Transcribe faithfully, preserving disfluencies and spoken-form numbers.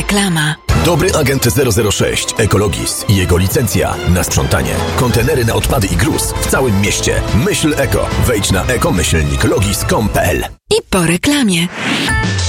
Reklama. Dobry agent zero zero sześć Ekologis i jego licencja na sprzątanie. Kontenery na odpady i gruz w całym mieście. Myśl eko. Wejdź na eko myślnik logis kropka com kropka pe el. I po reklamie.